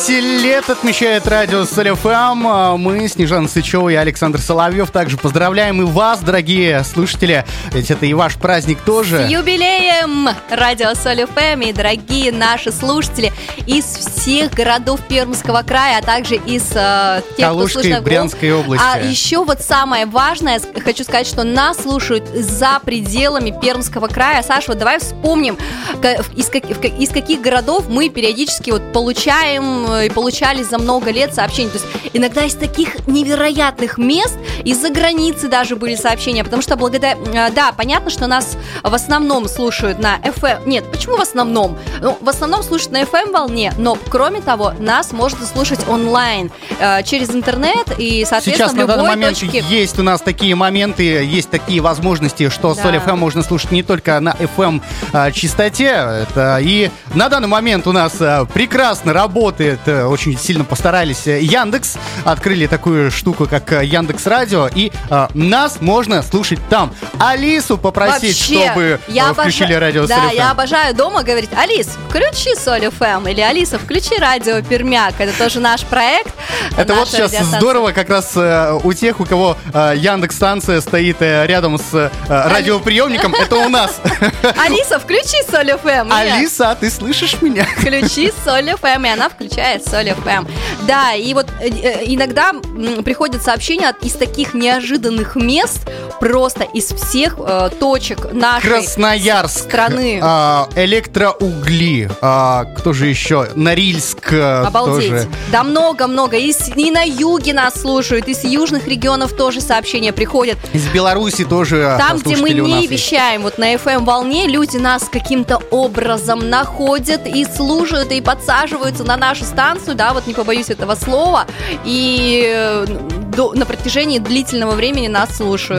10 лет отмечает радио Соль ФМ. Мы, Снежана Сычева и Александр Соловьев, также поздравляем и вас, дорогие слушатели. Ведь это и ваш праздник тоже. С юбилеем радио Соль ФМ, и дорогие наши слушатели из всех городов Пермского края, а также из тех, Калужской и Брянской области. А еще вот самое важное, хочу сказать, что нас слушают за пределами Пермского края. Саша, вот давай вспомним, из каких городов мы периодически вот получаем и получали за много лет сообщения. То есть иногда из таких невероятных мест, из-за границы даже были сообщения, потому что да, понятно, что нас в основном слушают на FM. Нет, почему в основном? Ну, в основном слушают на FM-волне, но кроме того, нас можно слушать онлайн через интернет и, соответственно, сейчас, в любой на данный момент точке. есть у нас такие моменты, есть такие возможности, что Да. Соль ФМ можно слушать не только на FM частоте. И на данный момент у нас прекрасно работает, очень сильно постарались, Яндекс. Открыли такую штуку, как Яндекс Радио, и нас можно слушать там. Алису попросить, Вообще, чтобы включили радио Да, Соль ФМ. я обожаю дома говорить: Алис, включи Соль ФМ, или Алиса, включи радио Пермяк. Это тоже наш проект. Это вот наша сейчас радиостанция. здорово как раз у тех, у кого Яндекс-станция стоит рядом с радиоприемником. Это у нас. Алиса, включи Соль ФМ. Алиса, ты слышишь меня? Включи Соль ФМ, и она включает Соль ФМ. Да, и вот иногда приходят сообщения из таких неожиданных мест, просто из всех точек нашей Красноярск, страны. Электроугли, кто же еще? Норильск. Обалдеть. Тоже. Да много-много. И на юге нас слушают, из южных регионов тоже сообщения приходят. Из Беларуси тоже. Там, где мы слушатели у нас не есть. вещаем, вот на FM-волне, люди нас каким-то образом находят и слушают, и подсаживаются на нашу станцию, да, вот не побоюсь этого слова, и на протяжении длительного времени нас слушают.